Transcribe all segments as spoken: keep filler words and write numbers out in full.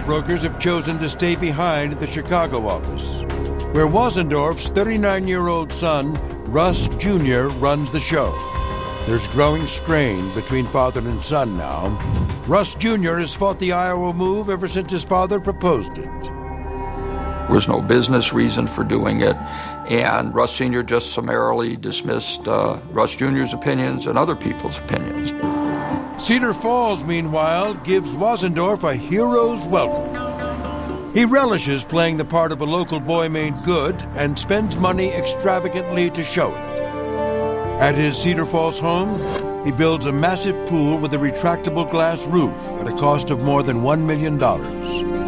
brokers have chosen to stay behind at the Chicago office, where Wasendorf's thirty-nine-year-old son, Russ Junior, runs the show. There's growing strain between father and son now. Russ Junior has fought the Iowa move ever since his father proposed it. There was no business reason for doing it, and Russ Senior just summarily dismissed uh, Russ Junior's opinions and other people's opinions. Cedar Falls, meanwhile, gives Wasendorf a hero's welcome. He relishes playing the part of a local boy made good and spends money extravagantly to show it. At his Cedar Falls home, he builds a massive pool with a retractable glass roof at a cost of more than one million dollars.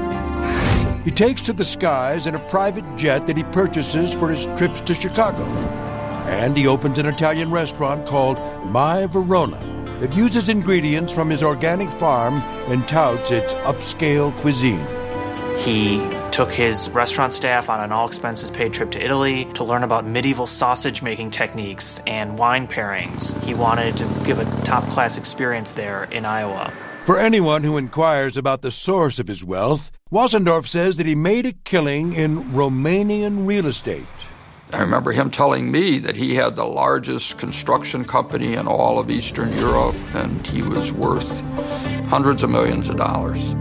He takes to the skies in a private jet that he purchases for his trips to Chicago. And he opens an Italian restaurant called My Verona that uses ingredients from his organic farm and touts its upscale cuisine. He took his restaurant staff on an all-expenses-paid trip to Italy to learn about medieval sausage-making techniques and wine pairings. He wanted to give a top-class experience there in Iowa. For anyone who inquires about the source of his wealth, Wasendorf says that he made a killing in Romanian real estate. I remember him telling me that he had the largest construction company in all of Eastern Europe, and he was worth hundreds of millions of dollars.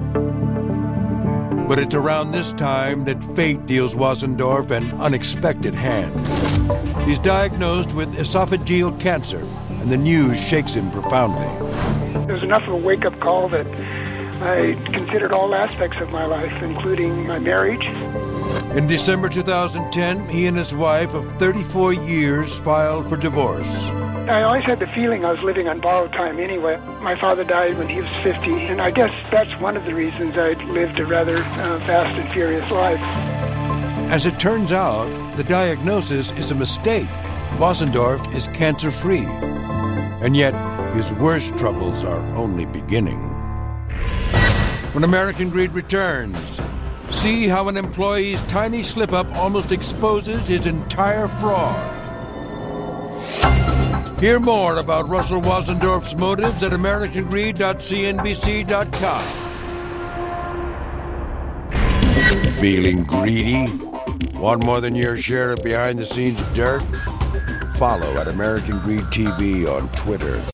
But it's around this time that fate deals Wasendorf an unexpected hand. He's diagnosed with esophageal cancer, and the news shakes him profoundly. It was enough of a wake-up call that I considered all aspects of my life, including my marriage. In December two thousand ten, he and his wife of thirty-four years filed for divorce. I always had the feeling I was living on borrowed time anyway. My father died when he was fifty, and I guess that's one of the reasons I lived a rather uh, fast and furious life. As it turns out, the diagnosis is a mistake. Wasendorf is cancer-free. And yet, his worst troubles are only beginning. When American Greed returns, see how an employee's tiny slip-up almost exposes his entire fraud. Hear more about Russell Wasendorf's motives at American Greed dot C N B C dot com. Feeling greedy? Want more than your share of behind-the-scenes dirt? Follow at American Greed T V on Twitter.